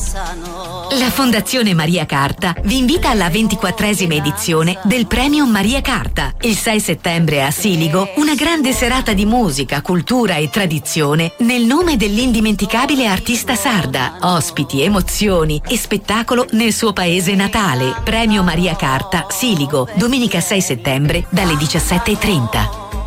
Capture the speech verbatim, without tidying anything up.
La Fondazione Maria Carta vi invita alla ventiquattresima edizione del Premio Maria Carta. Il sei settembre a Siligo, una grande serata di musica, cultura e tradizione nel nome dell'indimenticabile artista sarda. Ospiti, emozioni e spettacolo nel suo paese natale. Premio Maria Carta, Siligo, domenica sei settembre dalle diciassette e trenta.